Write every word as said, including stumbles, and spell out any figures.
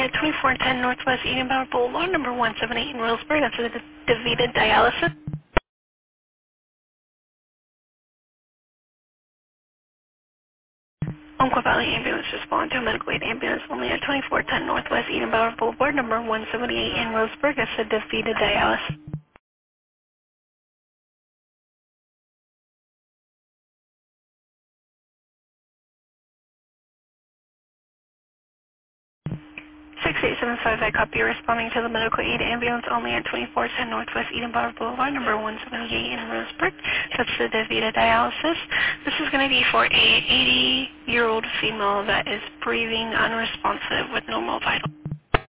At twenty-four ten Northwest Edenbauer Boulevard, number one seventy-eight in Roseburg. That's for the DaVita dialysis. Umpqua Valley Ambulance respond to a medical aid ambulance only at twenty-four ten Northwest Edenbauer Boulevard, number one seventy-eight in Roseburg. That's for DaVita dialysis. six eight seven five, I copy you responding to the medical aid ambulance only at twenty-four ten Northwest Edenbauer Boulevard, number one seventy-eight in Roseburg. That's the DaVita dialysis. This is going to be for a eighty-year-old female that is breathing unresponsive with normal vitals.